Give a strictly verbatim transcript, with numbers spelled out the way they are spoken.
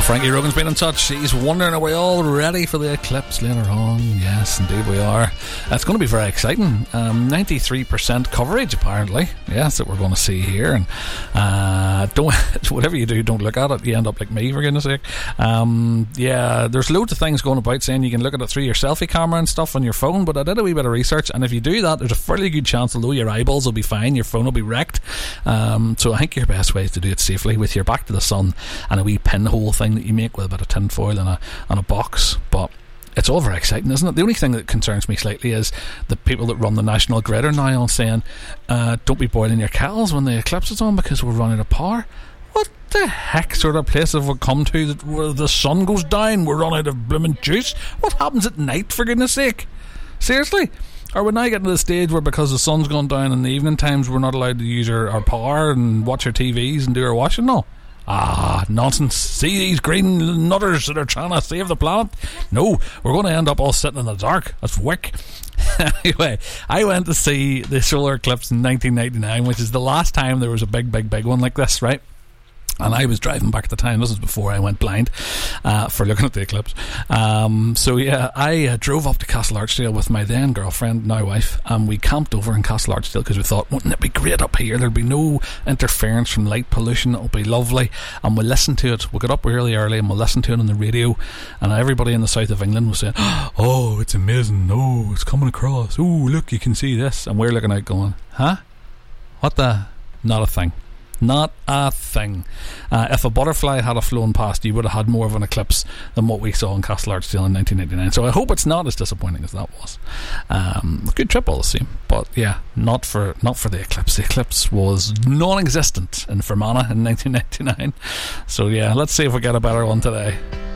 Frankie Rogan's been in touch. He's wondering, are we all ready for the eclipse later on? Yes, indeed we are. It's going to be very exciting. Um, ninety-three percent coverage, apparently. Yes, that we're going to see here. And uh, don't whatever you do, don't look at it. You end up like me, for goodness sake. Um, yeah, there's loads of things going about saying you can look at it through your selfie camera and stuff on your phone, but I did a wee bit of research, and if you do that, there's a fairly good chance, although your eyeballs will be fine, your phone will be wrecked. Um, so I think your best way is to do it safely with your back to the sun and a wee pinhole thing that you make with a bit of tin foil and a, and a box. But it's all very exciting, isn't it? The only thing that concerns me slightly is the people that run the National Grid are now on saying uh, don't be boiling your kettles when the eclipse is on because we're running out of power. What the heck sort of place have we come to that where the sun goes down, we're running out of blooming juice? What happens at night, for goodness sake? Seriously? Are we now getting to the stage where because the sun's gone down in the evening times we're not allowed to use our, our power and watch our T Vs and do our washing? No. Ah, nonsense. See these green nutters that are trying to save the planet? No, we're going to end up all sitting in the dark. That's wick. Anyway, I went to see the solar eclipse in nineteen ninety-nine, which is the last time there was a big, big, big one like this, right? And I was driving back at the time. This was before I went blind uh, for looking at the eclipse. Um, so yeah, I uh, drove up to Castle Archdale with my then girlfriend, now wife, and we camped over in Castle Archdale because we thought, wouldn't it be great up here? There'll be no interference from light pollution. It'll be lovely. And we'll listen to it. We'll get up really early and we'll listen to it on the radio. And everybody in the south of England was saying, oh, it's amazing. Oh, it's coming across. Oh, look, you can see this. And we're looking out going, huh? What the? Not a thing. Not a thing. Uh, if a butterfly had a flown past, you would have had more of an eclipse than what we saw in Castle Archdale in nineteen ninety-nine. So I hope it's not as disappointing as that was. Um, good trip all the same, but yeah, not for not for the eclipse. The eclipse was non-existent in Fermanagh in nineteen ninety-nine. So yeah, let's see if we get a better one today.